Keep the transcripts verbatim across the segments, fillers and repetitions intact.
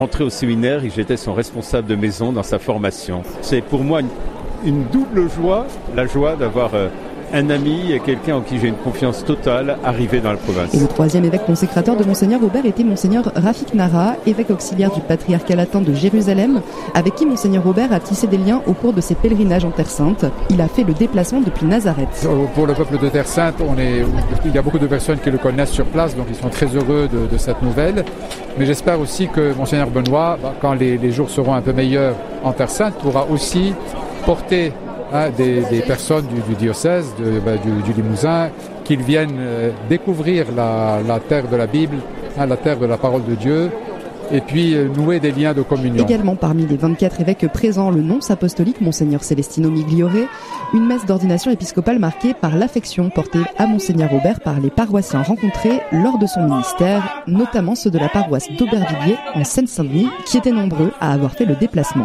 Entré au séminaire et j'étais son responsable de maison dans sa formation. C'est pour moi une, une double joie, la joie d'avoir euh, un ami et quelqu'un en qui j'ai une confiance totale arrivé dans la province. Et le troisième évêque consécrateur de Monseigneur Aubert était Monseigneur Rafik Nara, évêque auxiliaire du patriarcat latin de Jérusalem, avec qui Monseigneur Aubert a tissé des liens au cours de ses pèlerinages en Terre Sainte. Il a fait le déplacement depuis Nazareth. Pour le peuple de Terre Sainte, on est, il y a beaucoup de personnes qui le connaissent sur place, donc ils sont très heureux de, de cette nouvelle. Mais j'espère aussi que Monseigneur Benoît, quand les, les jours seront un peu meilleurs en Terre Sainte, pourra aussi porter Hein, des, des personnes du, du diocèse, de, bah, du, du Limousin, qu'ils viennent euh, découvrir la, la terre de la Bible, hein, la terre de la parole de Dieu, et puis euh, nouer des liens de communion. Également parmi les vingt-quatre évêques présents, le nonce apostolique, Monseigneur Celestino Migliore, une messe d'ordination épiscopale marquée par l'affection portée à Monseigneur Aubert par les paroissiens rencontrés lors de son ministère, notamment ceux de la paroisse d'Aubervilliers en Seine-Saint-Denis, qui étaient nombreux à avoir fait le déplacement.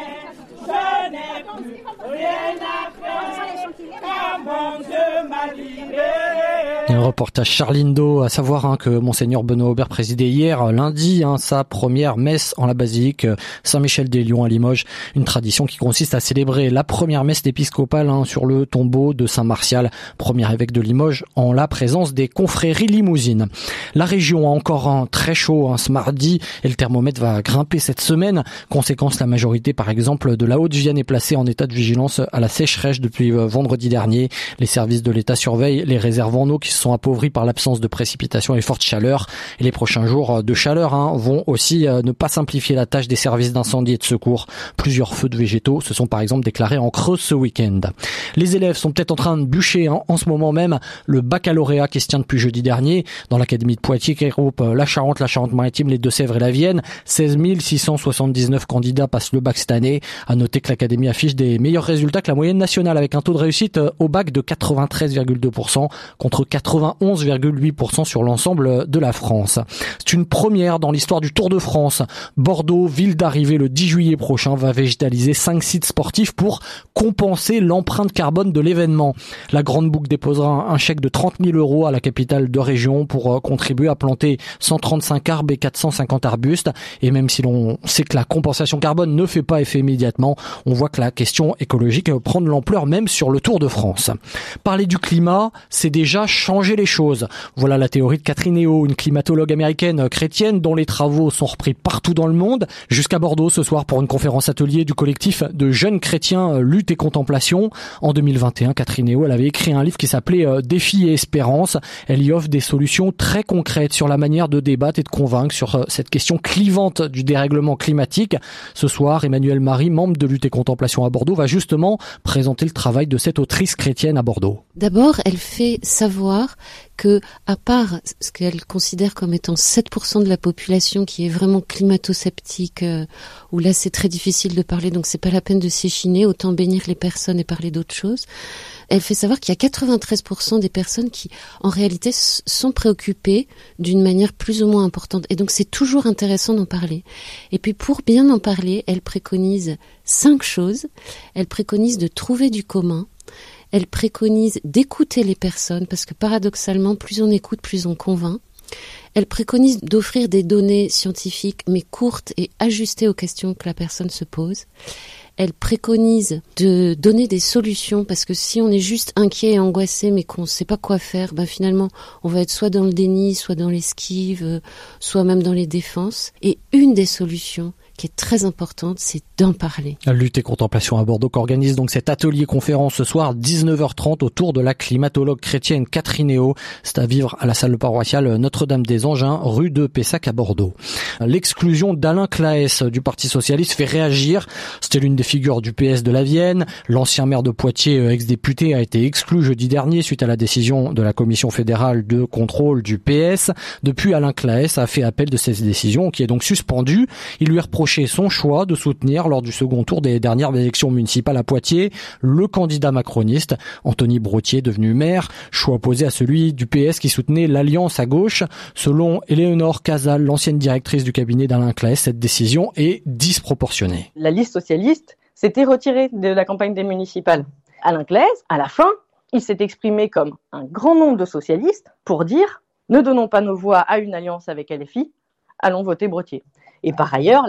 Et un reportage Charlindo, à savoir hein, que Monseigneur Benoît Aubert présidait hier, lundi, hein, sa première messe en la basilique Saint-Michel-des-Lions à Limoges. Une tradition qui consiste à célébrer la première messe épiscopale hein, sur le tombeau de Saint-Martial, premier évêque de Limoges, en la présence des confréries limousines. La région a encore un très chaud hein, ce mardi et le thermomètre va grimper cette semaine. Conséquence, la majorité par exemple de la Haute-Vienne est placée en état de vigilance à la sécheresse depuis vendredi dernier. Les services de l'État surveillent les réserves en eau qui sont appauvris par l'absence de précipitations et forte chaleur. Et les prochains jours de chaleur hein, vont aussi euh, ne pas simplifier la tâche des services d'incendie et de secours. Plusieurs feux de végétaux se sont par exemple déclarés en Creuse ce week-end. Les élèves sont peut-être en train de bûcher hein, en ce moment même le baccalauréat qui se tient depuis jeudi dernier dans l'académie de Poitiers qui regroupe la Charente, la Charente-Maritime, les Deux-Sèvres et la Vienne. seize mille six cent soixante-dix-neuf candidats passent le bac cette année. À noter que l'académie affiche des meilleurs résultats que la moyenne nationale avec un taux de réussite au bac de quatre-vingt-treize virgule deux pour cent contre quatre-vingt-onze virgule huit pour cent sur l'ensemble de la France. C'est une première dans l'histoire du Tour de France. Bordeaux, ville d'arrivée le dix juillet prochain, va végétaliser cinq sites sportifs pour compenser l'empreinte carbone de l'événement. La Grande Boucle déposera un chèque de trente mille euros à la capitale de région pour contribuer à planter cent trente-cinq arbres et quatre cent cinquante arbustes. Et même si l'on sait que la compensation carbone ne fait pas effet immédiatement, on voit que la question écologique prend de l'ampleur même sur le Tour de France. Parler du climat, c'est déjà changer les choses. Voilà la théorie de Catherine Héault, une climatologue américaine chrétienne dont les travaux sont repris partout dans le monde, jusqu'à Bordeaux ce soir pour une conférence atelier du collectif de jeunes chrétiens Lutte et Contemplation. En deux mille vingt et un, Catherine Héault, elle avait écrit un livre qui s'appelait Défis et Espérance. Elle y offre des solutions très concrètes sur la manière de débattre et de convaincre sur cette question clivante du dérèglement climatique. Ce soir, Emmanuel Marie, membre de Lutte et Contemplation à Bordeaux, va justement présenter le travail de cette autrice chrétienne à Bordeaux. D'abord, elle fait savoir que, à part ce qu'elle considère comme étant sept pour cent de la population qui est vraiment climato-sceptique, euh, où là c'est très difficile de parler, donc c'est pas la peine de s'échiner, autant bénir les personnes et parler d'autres choses. Elle fait savoir qu'il y a quatre-vingt-treize pour cent des personnes qui, en réalité, sont préoccupées d'une manière plus ou moins importante. Et donc, c'est toujours intéressant d'en parler. Et puis, pour bien en parler, elle préconise cinq choses. Elle préconise de trouver du commun. Elle préconise d'écouter les personnes, parce que paradoxalement, plus on écoute, plus on convainc. Elle préconise d'offrir des données scientifiques, mais courtes et ajustées aux questions que la personne se pose. Elle préconise de donner des solutions, parce que si on est juste inquiet et angoissé, mais qu'on ne sait pas quoi faire, ben finalement, on va être soit dans le déni, soit dans l'esquive, soit même dans les défenses. Et une des solutions qui est très importante, c'est d'en parler. Lutte et Contemplation à Bordeaux qu'organise donc cet atelier conférence ce soir, dix-neuf heures trente, autour de la climatologue chrétienne Catherine Héault. C'est à vivre à la salle paroissiale Notre-Dame-des-Anges, rue de Pessac à Bordeaux. L'exclusion d'Alain Claes du Parti Socialiste fait réagir. C'était l'une des figures du P S de la Vienne. L'ancien maire de Poitiers, ex-député, a été exclu jeudi dernier suite à la décision de la Commission fédérale de contrôle du P S. Depuis, Alain Claes a fait appel de cette décision qui est donc suspendue. Il lui reproche son choix de soutenir lors du second tour des dernières élections municipales à Poitiers le candidat macroniste Anthony Brottier, devenu maire, choix opposé à celui du P S qui soutenait l'Alliance à gauche. Selon Éléonore Casal, l'ancienne directrice du cabinet d'Alain Claes, cette décision est disproportionnée. La liste socialiste s'était retirée de la campagne des municipales. Alain Claes, à la fin, il s'est exprimé comme un grand nombre de socialistes pour dire « Ne donnons pas nos voix à une alliance avec L F I, allons voter Brottier ». Et par ailleurs,